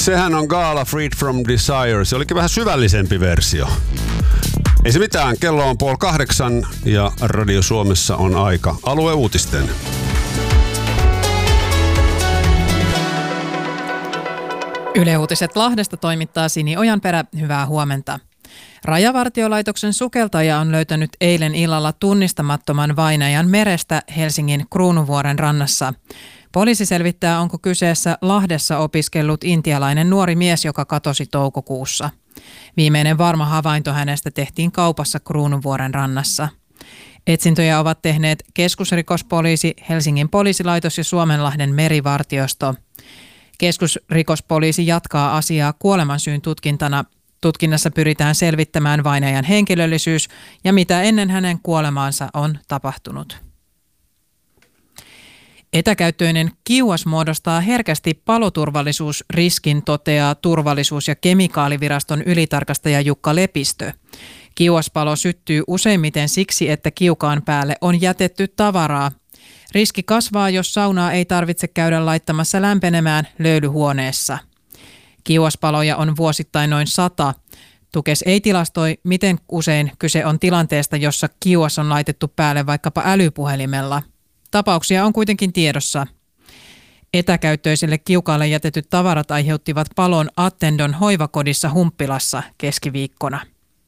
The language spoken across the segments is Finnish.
Sehän on Gala Freed from Desire. Se olikin vähän syvällisempi versio. Ei se mitään, kello on 7:30 ja Radio Suomessa on aika alueuutisten. Yle Uutiset Lahdesta toimittaa Sini Ojanperä. Hyvää huomenta. Rajavartiolaitoksen sukeltaja on löytänyt eilen illalla tunnistamattoman vainajan merestä Helsingin Kruunuvuoren rannassa. Poliisi selvittää, onko kyseessä Lahdessa opiskellut intialainen nuori mies, joka katosi toukokuussa. Viimeinen varma havainto hänestä tehtiin kaupassa Kruunuvuoren rannassa. Etsintöjä ovat tehneet keskusrikospoliisi, Helsingin poliisilaitos ja Suomenlahden merivartiosto. Keskusrikospoliisi jatkaa asiaa kuolemansyyn tutkintana. Tutkinnassa pyritään selvittämään vainajan henkilöllisyys ja mitä ennen hänen kuolemaansa on tapahtunut. Etäkäyttöinen kiuas muodostaa herkästi paloturvallisuusriskin, toteaa Turvallisuus- ja kemikaaliviraston ylitarkastaja Jukka Lepistö. Kiuaspalo syttyy useimmiten siksi, että kiukaan päälle on jätetty tavaraa. Riski kasvaa, jos saunaa ei tarvitse käydä laittamassa lämpenemään löylyhuoneessa. Kiuaspaloja on vuosittain noin 100. Tukes ei tilastoi, miten usein kyse on tilanteesta, jossa kiuas on laitettu päälle vaikkapa älypuhelimella. Tapauksia on kuitenkin tiedossa. Etäkäyttöiselle kiukaalle jätetyt tavarat aiheuttivat palon Attendon hoivakodissa Humppilassa keskiviikkona.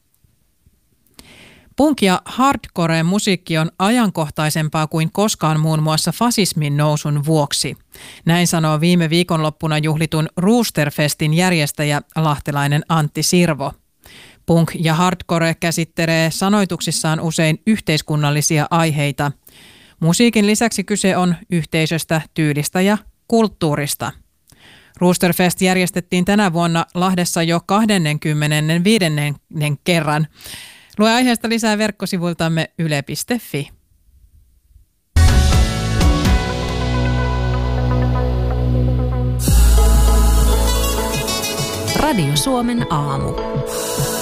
Punk- ja hardcore-musiikki on ajankohtaisempaa kuin koskaan muun muassa fasismin nousun vuoksi. Näin sanoo viime viikonloppuna juhlitun Roosterfestin järjestäjä lahtelainen Antti Sirvo. Punk ja hardcore käsittelee sanoituksissaan usein yhteiskunnallisia aiheita. Musiikin lisäksi kyse on yhteisöstä, tyylistä ja kulttuurista. Roosterfest järjestettiin tänä vuonna Lahdessa jo 25. kerran. Lue aiheesta lisää verkkosivuiltamme yle.fi. Radio Suomen aamu.